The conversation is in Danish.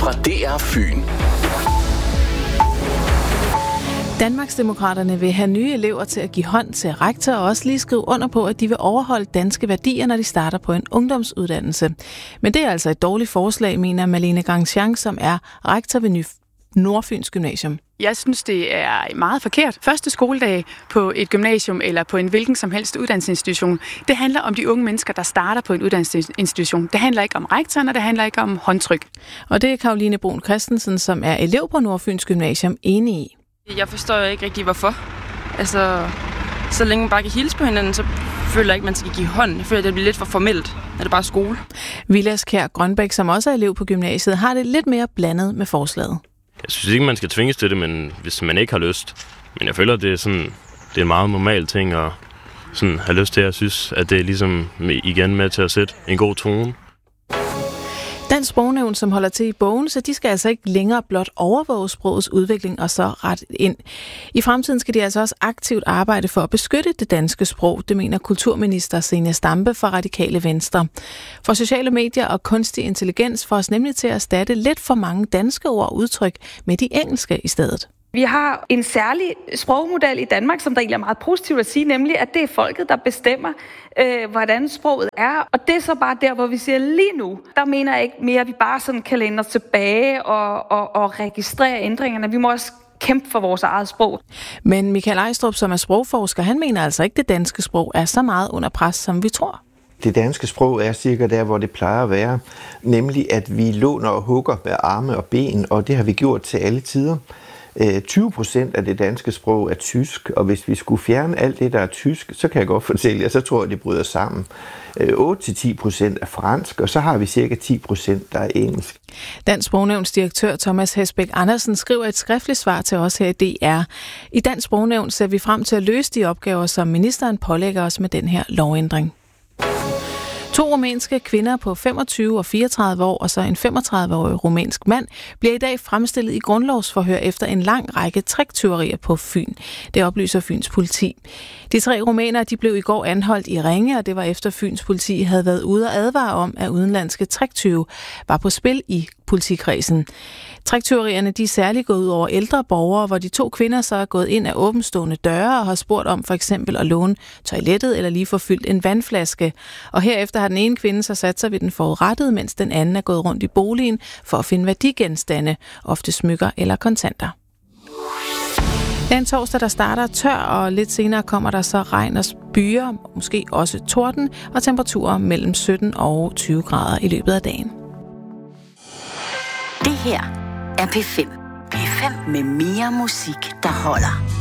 fra DR Fyn. Danmarksdemokraterne vil have nye elever til at give hånd til rektor og også lige skrive under på, at de vil overholde danske værdier, når de starter på en ungdomsuddannelse. Men det er altså et dårligt forslag, mener Malene Grandjean, som er rektor ved Nordfyns Gymnasium. Jeg synes, det er meget forkert. Første skoledag på et gymnasium eller på en hvilken som helst uddannelsesinstitution, det handler om de unge mennesker, der starter på en uddannelsesinstitution. Det handler ikke om rektoren, og det handler ikke om håndtryk. Og det er Karoline Brun Christensen, som er elev på Nordfyns Gymnasium, enig i. Jeg forstår jo ikke rigtig, hvorfor. Altså, så længe man bare kan hilse på hinanden, så føler jeg ikke, man skal give hånd. Jeg føler, det bliver lidt for formelt, når det bare er skole. Vilas Kjær Grønbæk, som også er elev på gymnasiet, har det lidt mere blandet med forslaget. Jeg synes ikke, man skal tvinges til det, men hvis man ikke har lyst. Men jeg føler, det er en meget normal ting at sådan have lyst til. Jeg synes, at det er ligesom igen med til at sætte en god tone. Dansk Sprognævn, som holder til i bogen, så de skal altså ikke længere blot overvåge sprogets udvikling og så ret ind. I fremtiden skal de altså også aktivt arbejde for at beskytte det danske sprog, det mener kulturminister Zenia Stampe fra Radikale Venstre. For sociale medier og kunstig intelligens får os nemlig til at erstatte lidt for mange danske ord og udtryk med de engelske i stedet. Vi har en særlig sprogmodel i Danmark, som der egentlig er meget positivt at sige, nemlig at det er folket, der bestemmer, hvordan sproget er. Og det er så bare der, hvor vi siger lige nu, der mener jeg ikke mere, at vi bare sådan kan læne os tilbage og registrere ændringerne. Vi må også kæmpe for vores eget sprog. Men Michael Ejstrup, som er sprogforsker, han mener altså ikke, at det danske sprog er så meget under pres, som vi tror. Det danske sprog er cirka der, hvor det plejer at være, nemlig at vi låner og hugger med arme og ben, og det har vi gjort til alle tider. 20% af det danske sprog er tysk, og hvis vi skulle fjerne alt det, der er tysk, så kan jeg godt fortælle jer, så tror jeg, det bryder sammen. 8-10% er fransk, og så har vi cirka 10%, der er engelsk. Dansk Sprognævns direktør Thomas Hesbæk Andersen skriver et skriftligt svar til os her i DR. I Dansk Sprognævn ser vi frem til at løse de opgaver, som ministeren pålægger os med den her lovændring. 2 rumænske kvinder på 25 og 34 år og så en 35-årig rumænsk mand bliver i dag fremstillet i grundlovsforhør efter en lang række tricktyverier på Fyn. Det oplyser Fyns politi. De 3 rumænere de blev i går anholdt i Ringe, og det var efter Fyns politi havde været ude og advare om, at udenlandske tricktyve var på spil i politikredsen. Tricktyverierne de er særligt gået ud over ældre borgere, hvor de 2 kvinder så er gået ind af åbenstående døre og har spurgt om for eksempel at låne toilettet eller lige få fyldt en vandflaske. Og herefter har den ene kvinde så sat sig ved den forurettede, mens den anden er gået rundt i boligen for at finde værdigenstande, ofte smykker eller kontanter. Det er en torsdag, der starter tør, og lidt senere kommer der så regn og byer, måske også torden, og temperaturer mellem 17 og 20 grader i løbet af dagen. Det her er P5. P5 med mere musik, der holder.